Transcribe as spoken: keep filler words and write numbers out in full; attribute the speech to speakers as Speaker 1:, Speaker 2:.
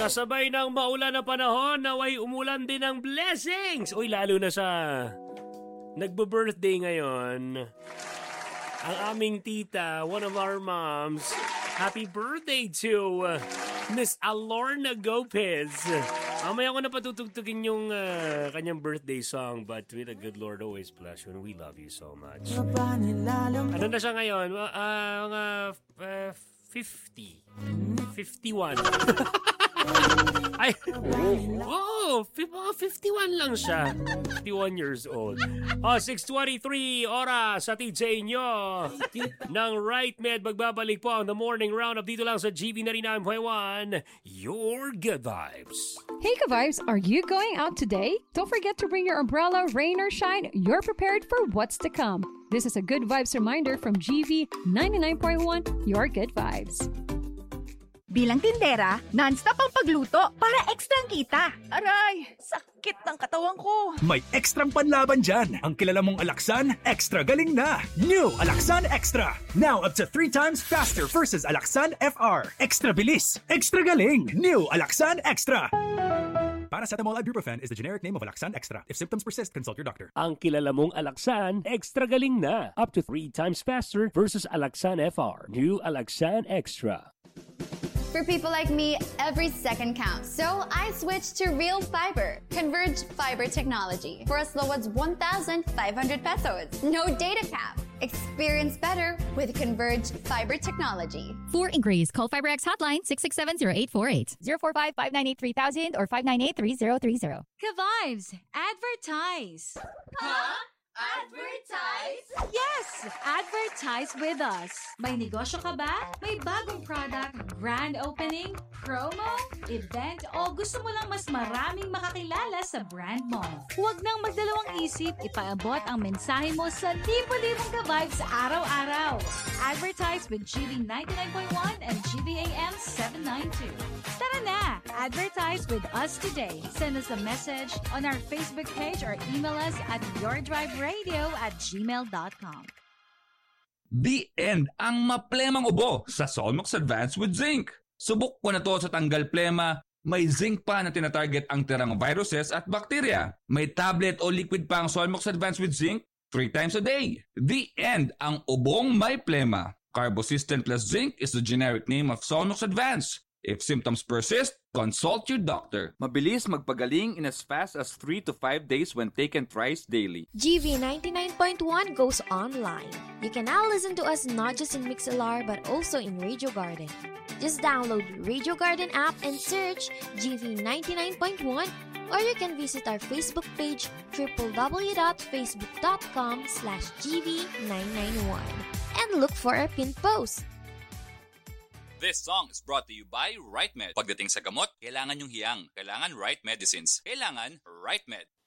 Speaker 1: Kasabay ng maulan na panahon, naway umulan din ng blessings. Uy, lalo na sa nagbo-birthday ngayon. Ang aming tita, one of our moms. Happy birthday to uh, Miss Alorna Gopez. Mamaya ko na patutugtugin yung uh, kanyang birthday song, but with a good Lord always bless you and we love you so much. Ano na siya ngayon? Uh, mga uh, fifty. fifty-one. Ay, oh, fifty-one lang siya. fifty-one years old. Oh, six twenty-three oras sa T J nyo ng Right Med. Magbabalik po ang The Morning Roundup dito lang sa G B ninety-nine point one, your good vibes.
Speaker 2: Hey, good vibes, are you going out today? Don't forget to bring your umbrella, rain or shine. You're prepared for what's to come. This is a good vibes reminder from G V ninety-nine point one, your good vibes.
Speaker 3: Bilang tindera, non-stop ang pagluto para ekstrang kita. Aray, sakit ng katawan ko.
Speaker 4: May ekstrang panlaban dyan. Ang kilala mong Alaxan, extra galing na. New Alaxan Extra. Now up to three times faster versus Alaxan F R. Extra bilis, extra galing. New Alaxan Extra. Paracetamol ibuprofen is the generic name of Alaxan Extra. If symptoms persist, consult your doctor.
Speaker 1: Ang kilala mong Alaxan, extra galing na. Up to three times faster versus Alaxan F R. New Alaxan Extra.
Speaker 5: For people like me, every second counts. So I switched to Real Fiber, Converged Fiber Technology, for as low as one thousand five hundred pesos. No data cap. Experience better with Converged Fiber Technology.
Speaker 6: For inquiries, call FiberX hotline six six seven zero eight four eight, zero four five, five nine eight, three thousand or five nine eight, three zero three zero.
Speaker 7: Ka-Vibes, advertise.
Speaker 5: Huh? Advertise?
Speaker 7: Yes! Advertise with us. May negosyo ka ba? May bagong product, grand opening, promo, event, o gusto mo lang mas maraming makakilala sa brand mo? Huwag nang magdalawang isip, ipaabot ang mensahe mo sa libo-libong ka-vibes araw-araw. Advertise with G V ninety-nine point one and G V A M seven ninety-two. Tara na! Advertise with us today. Send us a message on our Facebook page or email us at yourdriveradio at gmail dot com.
Speaker 8: The end ang maplemang ubo sa Solmox Advance with Zinc. Subok ko na to sa tanggal plema. May zinc pa na tinatarget ang tirang viruses at bakterya. May tablet o liquid pa ang Solmox Advance with Zinc three times a day. The end ang ubong may plema. Carbosystem plus zinc is the generic name of Solmox Advance. If symptoms persist, consult your doctor.
Speaker 9: Mabilis magpagaling in as fast as three to five days when taken thrice daily.
Speaker 10: G V ninety-nine point one goes online. You can now listen to us not just in Mixlr but also in Radio Garden. Just download Radio Garden app and search G V ninety-nine point one, or you can visit our Facebook page w w w dot facebook dot com slash G V nine nine one and look for our pinned post.
Speaker 11: This song is brought to you by Right Med. Pagdating sa gamot, kailangan yung hiyang. Kailangan Right Medicines. Kailangan Right Med.